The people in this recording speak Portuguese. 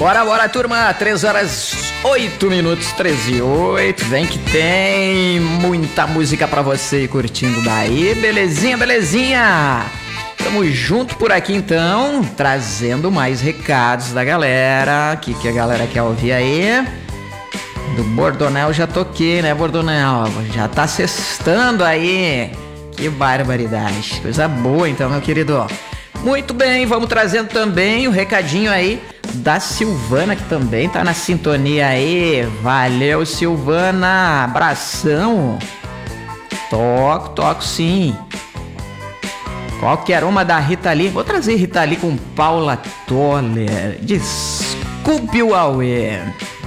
Bora, turma. 3 horas 8 minutos, 13 e 8. Vem que tem muita música pra você ir curtindo daí. Belezinha. Tamo junto por aqui, então, trazendo mais recados da galera. O que a galera quer ouvir aí? Do Bordonel já toquei, né, Bordonel? Já tá sextando aí. Que barbaridade. Coisa boa, então, meu querido. Muito bem, vamos trazendo também o recadinho aí da Silvana, que também tá na sintonia aí. Valeu, Silvana. Abração. Toco sim. Qualquer uma da Rita Lee. Vou trazer Rita Lee com Paula Toller. Desculpe o Aue.